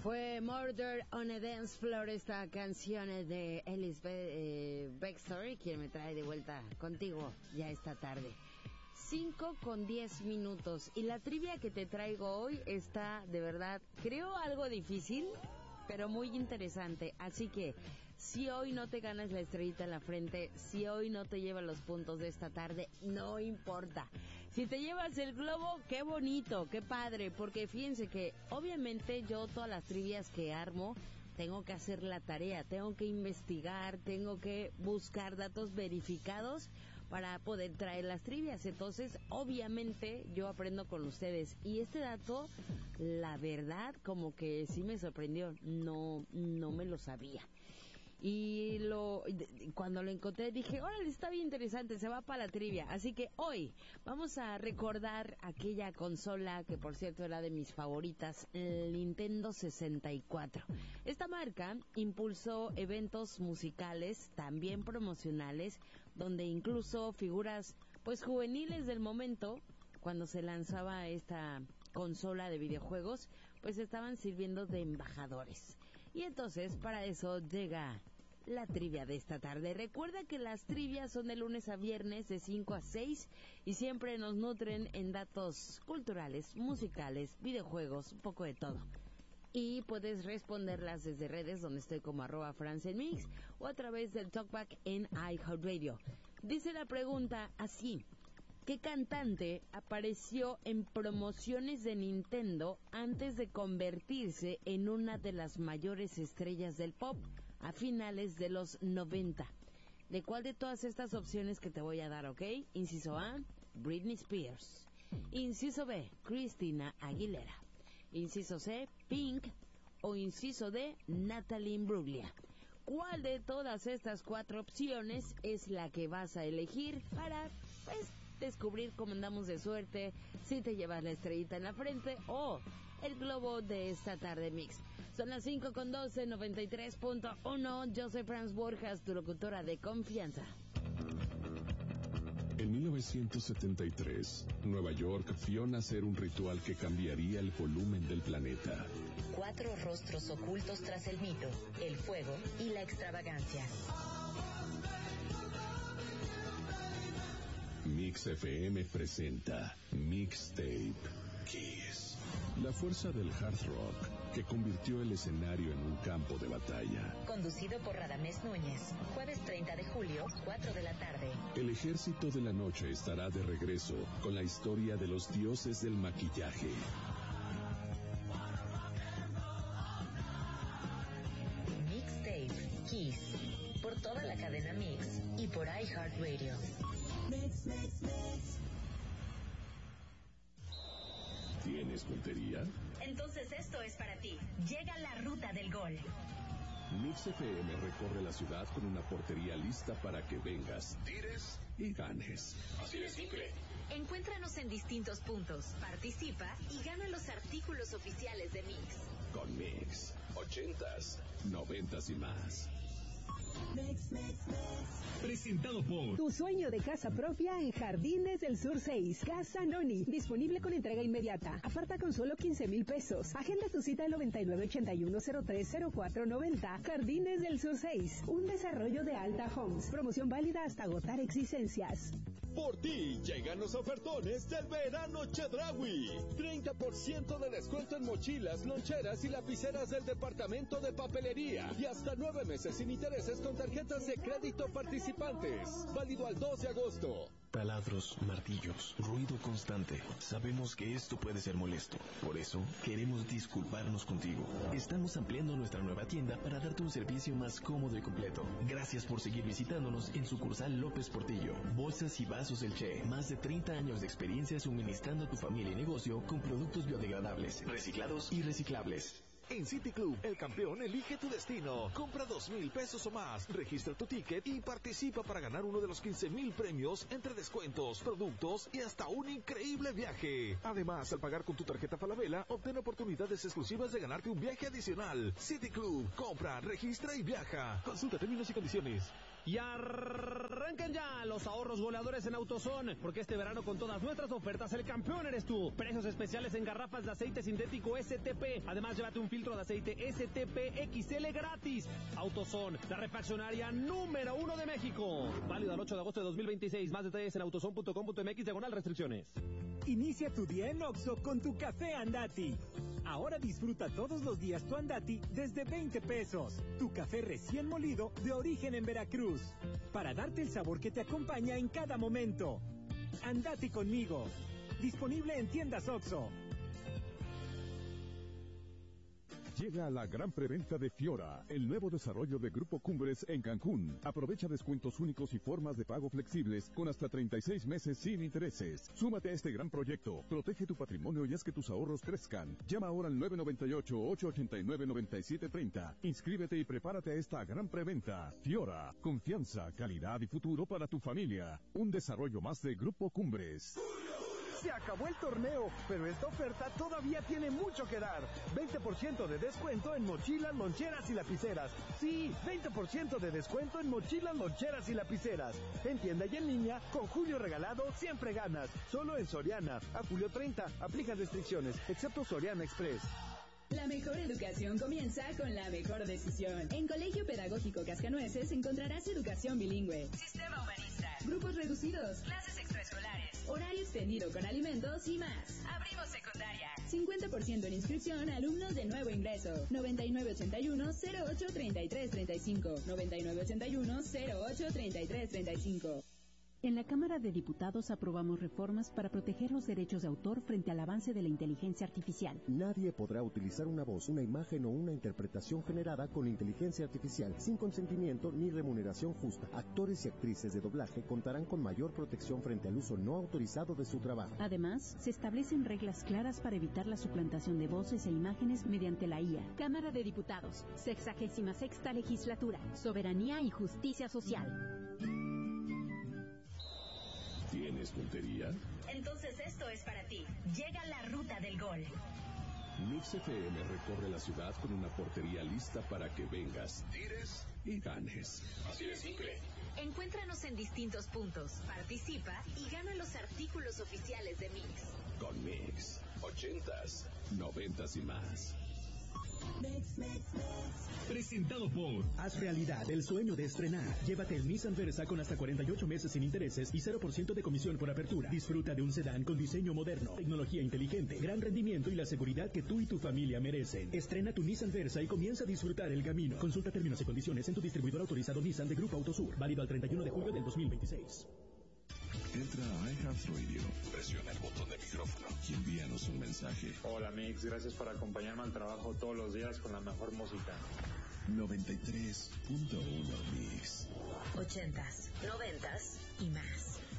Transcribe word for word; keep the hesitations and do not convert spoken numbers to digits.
Fue Murder on a Dance Floor, esta canción de Ellis Be eh, Bextor, quien me trae de vuelta contigo ya esta tarde. cinco con diez minutos. Y la trivia que te traigo hoy está, de verdad, creo algo difícil, pero muy interesante. Así que, si hoy no te ganas la estrellita en la frente, si hoy no te llevas los puntos de esta tarde, no importa. Si te llevas el globo, qué bonito, qué padre, porque fíjense que obviamente yo todas las trivias que armo tengo que hacer la tarea, tengo que investigar, tengo que buscar datos verificados para poder traer las trivias. Entonces, obviamente, yo aprendo con ustedes. Y este dato, la verdad, como que sí me sorprendió. No, no me lo sabía. Y lo cuando lo encontré dije, órale, está bien interesante, se va para la trivia. Así que hoy vamos a recordar aquella consola que por cierto era de mis favoritas, el Nintendo sesenta y cuatro. Esta marca impulsó eventos musicales, también promocionales, donde incluso figuras pues juveniles del momento, cuando se lanzaba esta consola de videojuegos, pues estaban sirviendo de embajadores. Y entonces, para eso llega la trivia de esta tarde. Recuerda que las trivias son de lunes a viernes de cinco a seis y siempre nos nutren en datos culturales, musicales, videojuegos, un poco de todo. Y puedes responderlas desde redes, donde estoy como arroba francenmix, o a través del talkback en iHeartRadio. Dice la pregunta así: ¿qué cantante apareció en promociones de Nintendo antes de convertirse en una de las mayores estrellas del pop a finales de los noventa? ¿De cuál de todas estas opciones que te voy a dar, ok? Inciso A, Britney Spears. Inciso B, Christina Aguilera. Inciso C, Pink. O inciso D, Natalie Imbruglia. ¿Cuál de todas estas cuatro opciones es la que vas a elegir para, pues, descubrir cómo andamos de suerte, si te llevas la estrellita en la frente o el globo de esta tarde mix? Son las cinco con doce, noventa y tres punto uno. Yo soy Franz Borjas, tu locutora de confianza. En mil novecientos setenta y tres, Nueva York vio nacer un ritual que cambiaría el volumen del planeta. Cuatro rostros ocultos tras el mito, el fuego y la extravagancia. Mix F M presenta Mixtape Kiss. La fuerza del hard rock que convirtió el escenario en un campo de batalla. Conducido por Radamés Núñez. Jueves treinta de julio, cuatro de la tarde. El ejército de la noche estará de regreso con la historia de los dioses del maquillaje. Mixtape Kiss. Por toda la cadena Mix y por iHeartRadio. Mix, mix, mix. ¿Tienes puntería? Entonces esto es para ti. Llega la ruta del gol. Mix F M recorre la ciudad con una portería lista para que vengas, tires y ganes. Así de simple. Encuéntranos en distintos puntos, participa y gana los artículos oficiales de Mix. Con Mix, ochentas, noventas y más. Mix, mix, mix. Presentado por Tu sueño de casa propia en Jardines del Sur seis. Casa Noni. Disponible con entrega inmediata. Aparta con solo quince mil pesos. Agenda tu cita al noventa y nueve ochenta y uno cero tres cero cuatro noventa. Jardines del Sur seis. Un desarrollo de Alta Homes. Promoción válida hasta agotar existencias. Por ti llegan los ofertones del verano Chedraui. treinta por ciento de descuento en mochilas, loncheras y lapiceras del departamento de papelería. Y hasta nueve meses sin intereses con tarjetas de crédito participantes. Válido al dos de agosto. taladros, martillos, ruido constante. Sabemos que esto puede ser molesto. Por eso, queremos disculparnos contigo. Estamos ampliando nuestra nueva tienda para darte un servicio más cómodo y completo. Gracias por seguir visitándonos en sucursal López Portillo. Bolsas y vasos El Che. Más de treinta años de experiencia suministrando a tu familia y negocio con productos biodegradables, reciclados y reciclables. En City Club, el campeón elige tu destino. Compra dos mil pesos o más, registra tu ticket y participa para ganar uno de los quince mil premios entre descuentos, productos y hasta un increíble viaje. Además, al pagar con tu tarjeta Falabella, obtén oportunidades exclusivas de ganarte un viaje adicional. City Club, compra, registra y viaja. Consulta términos y condiciones. Y arranquen ya los ahorros goleadores en AutoZone, porque este verano con todas nuestras ofertas el campeón eres tú. Precios especiales en garrafas de aceite sintético S T P. Además, llévate un filtro de aceite S T P X L gratis. AutoZone, la refaccionaria número uno de México. Válido al ocho de agosto de dos mil veintiséis. Más detalles en autozone punto com punto m x diagonal restricciones. Inicia tu día en Oxxo con tu café Andati. Ahora disfruta todos los días tu Andati desde veinte pesos. Tu café recién molido de origen en Veracruz. Para darte el sabor que te acompaña en cada momento. Andati conmigo. Disponible en tiendas Oxxo. Llega la gran preventa de Fiora, el nuevo desarrollo de Grupo Cumbres en Cancún. Aprovecha descuentos únicos y formas de pago flexibles con hasta treinta y seis meses sin intereses. Súmate a este gran proyecto. Protege tu patrimonio y haz que tus ahorros crezcan. Llama ahora al nueve nueve ocho, ocho ocho nueve, nueve siete tres cero. Inscríbete y prepárate a esta gran preventa. Fiora, confianza, calidad y futuro para tu familia. Un desarrollo más de Grupo Cumbres. Se acabó el torneo, pero esta oferta todavía tiene mucho que dar. veinte por ciento de descuento en mochilas, loncheras y lapiceras. Sí, veinte por ciento de descuento en mochilas, loncheras y lapiceras. En tienda y en línea, con Julio Regalado siempre ganas. Solo en Soriana. A julio treinta, aplica restricciones, excepto Soriana Express. La mejor educación comienza con la mejor decisión. En Colegio Pedagógico Cascanueces encontrarás educación bilingüe, sistema humanista, grupos reducidos, clases extraescolares, horario extendido con alimentos y más. Abrimos secundaria. cincuenta por ciento en inscripción a alumnos de nuevo ingreso. noventa y nueve ochenta y uno, cero ocho treinta y tres treinta y cinco. noventa y nueve ochenta y uno, cero ocho treinta y tres treinta y cinco. En la Cámara de Diputados aprobamos reformas para proteger los derechos de autor frente al avance de la inteligencia artificial. Nadie podrá utilizar una voz, una imagen o una interpretación generada con inteligencia artificial sin consentimiento ni remuneración justa. Actores y actrices de doblaje contarán con mayor protección frente al uso no autorizado de su trabajo. Además, se establecen reglas claras para evitar la suplantación de voces e imágenes mediante la I A. Cámara de Diputados, sexagésima sexta legislatura, soberanía y justicia social. ¿Tienes puntería? Entonces esto es para ti. Llega la ruta del gol. Mix F M recorre la ciudad con una portería lista para que vengas, tires y ganes. Así de simple. Encuéntranos en distintos puntos, participa y gana los artículos oficiales de Mix. Con Mix, ochentas, noventas y más. Mix, mix, mix. Presentado por Haz realidad el sueño de estrenar. Llévate el Nissan Versa con hasta cuarenta y ocho meses sin intereses y cero por ciento de comisión por apertura. Disfruta de un sedán con diseño moderno, tecnología inteligente, gran rendimiento y la seguridad que tú y tu familia merecen. Estrena tu Nissan Versa y comienza a disfrutar el camino. Consulta términos y condiciones en tu distribuidor autorizado Nissan de Grupo Autosur. Válido al treinta y uno de julio del dos mil veintiséis. Entra a iHeartRadio, presiona el botón de micrófono y envíanos un mensaje. Hola Mix, gracias por acompañarme al trabajo todos los días con la mejor música. noventa y tres punto uno Mix. Ochentas, noventas y más.